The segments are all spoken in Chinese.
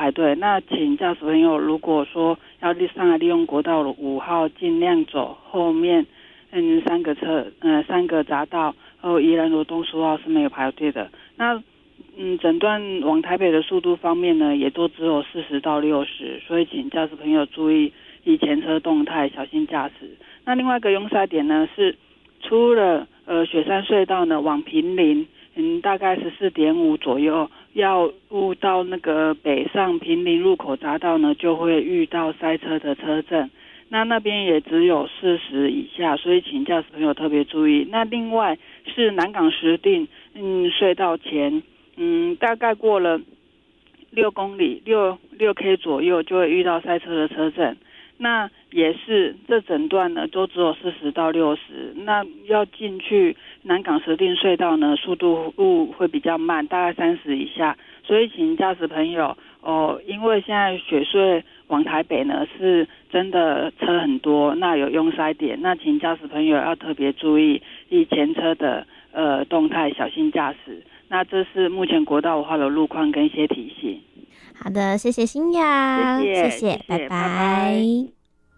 排队。那请驾驶朋友如果说要上来利用国道5号，尽量走后面3个匝道，宜兰罗东苏澳是没有排队的。那整段往台北的速度方面呢，也都只有40到60，所以请驾驶朋友注意以前车动态，小心驾驶。那另外一个拥塞点呢，是出了雪山隧道呢，往坪林，大概14.5左右，要入到那个北上坪林入口匝道呢，就会遇到塞车的车阵。那边也只有40以下，所以请驾驶朋友特别注意。那另外是南港石碇隧道前。大概过了6公里6K 左右就会遇到塞车的车阵，那也是这整段呢都只有40到60，那要进去南港石碇隧道呢速度会比较慢，大概30以下，所以请驾驶朋友因为现在雪隧往台北呢是真的车很多，那有拥塞点，那请驾驶朋友要特别注意以前车的动态，小心驾驶。那这是目前国道5号的路况跟一些提醒。 好的，谢谢欣雅，谢谢，拜拜。 拜拜。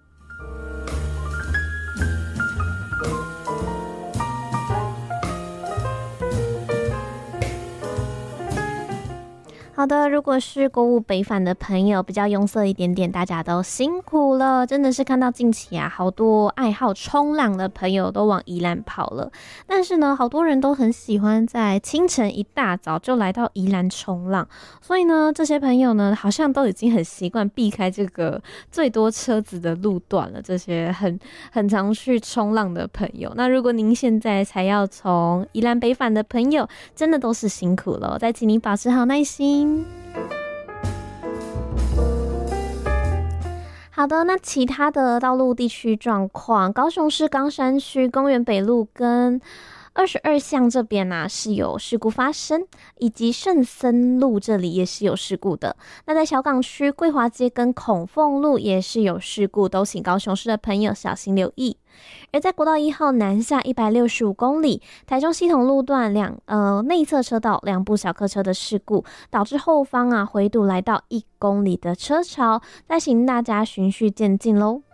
好的，如果是购物北返的朋友，比较拥塞一点点，大家都辛苦了。真的是看到近期啊，好多爱好冲浪的朋友都往宜兰跑了。但是呢，好多人都很喜欢在清晨一大早就来到宜兰冲浪，所以呢，这些朋友呢，好像都已经很习惯避开这个最多车子的路段了。这些很常去冲浪的朋友，那如果您现在才要从宜兰北返的朋友，真的都是辛苦了。再请您保持好耐心。好的，那其他的道路地区状况，高雄市冈山区公园北路跟22巷这边啊是有事故发生，以及圣森路这里也是有事故的。那在小港区桂华街跟孔凤路也是有事故，都请高雄市的朋友小心留意。而在国道1号南下165公里，台中系统路段内侧车道2部小客车的事故，导致后方回堵来到1公里的车潮，再请大家循序渐进咯。